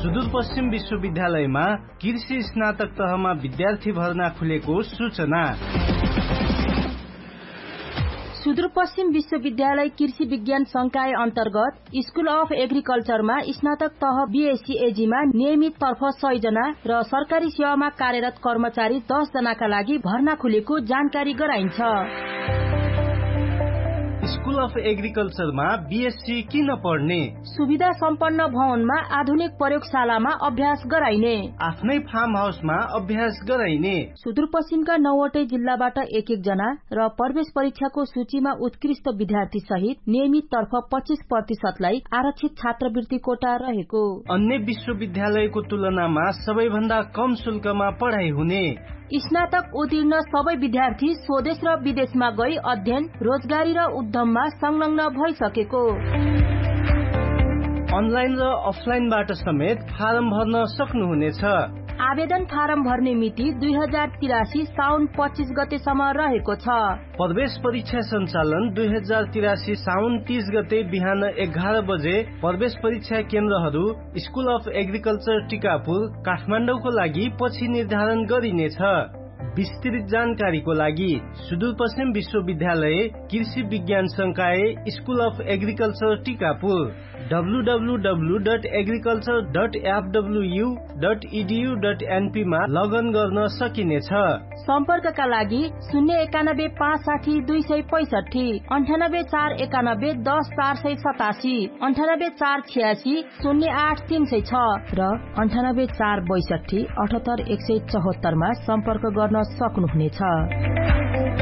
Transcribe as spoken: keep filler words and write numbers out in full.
सुदूरपश्चिम विश्वविद्यालयमा कृषि स्नातक तहमा विद्यार्थी भर्ना खुलेको सूचना। सुदूरपश्चिम विश्वविद्यालय कृषि विज्ञान संकाय अन्तर्गत स्कूल अफ एग्रिकल्चरमा स्नातक तह बीएससी एजीमा नियमित तर्फ सय जना र सरकारी सेवामा कार्यरत कर्मचारी दस जनाका लागि भर्ना खुलेको जानकारी गराइन्छ। स्कूल अफ एग्रिकल्चरमा बीएससी किन पढ्ने? सुविधा सम्पन्न भवनमा आधुनिक प्रयोगशालामा अभ्यास गराइने, आफ्नै फार्म हाउसमा अभ्यास गराइने। सुदूरपश्चिमका नौवटै जिल्लाबाट एक एक जना र प्रवेश परीक्षाको सूचीमा उत्कृष्ट विद्यार्थी सहित नियमित तर्फ पच्चीस प्रतिशतलाई आरक्षित छात्रवृत्ति कोटा रहेको। अन्य विश्वविद्यालयको तुलनामा सबैभन्दा कम शुल्कमा पढाइ हुने। स्नातक उत्तीर्ण सबै विद्यार्थी स्वदेश र विदेशमा गई अध्ययन, रोजगारी र उद्यममा संलग्न भइसकेको। अनलाइन र अफलाइनबाट समेत फारम भर्न सक्नुहुनेछ। आवेदन फारम भर्ने मिति दुई हजार तिरासी साउन पच्चीस गतेसम्म रहेको छ। प्रवेश परीक्षा सञ्चालन दुई हजार तिरासी साउन तीस गते बिहान एघार बजे प्रवेश परीक्षा केन्द्रहरू स्कूल अफ एग्रिकल्चर टिकापुर काठमाडौँको लागि पछि निर्धारण गरिनेछ। विस्तृत जानकारीको लागि सुदूरपश्चिम विश्वविद्यालय कृषि विज्ञान संकाय school of agriculture Tikapur W W W dot agriculture dot F W you dot E D you dot an P मा लगइन गर्न सकिनेछ। सम्पर्कका लागि शून्य एकानब्बे पाँच साठी दुई सय पैसठी, अन्ठानब्बे चार एकानब्बे दस चार सय सतासी, अन्ठानब्बे चार छ्यासी शून्य आठ तीन सय छ र अन्ठानब्बे चार बैसठी अठहत्तर एक सय चौहत्तरमा सम्पर्क गर्न सक्नुहुनेछ।